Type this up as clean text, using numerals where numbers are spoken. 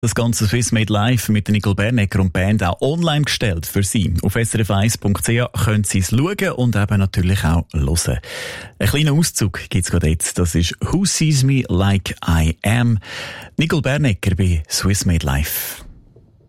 Das ganze Swiss Made Live mit Nicole Bernecker und Band auch online gestellt für Sie. Auf srf1.ch können Sie es schauen und eben natürlich auch hören. Ein kleiner Auszug gibt es gerade jetzt. Das ist «Who Sees Me Like I Am». Nicole Bernecker bei Swiss Made Live.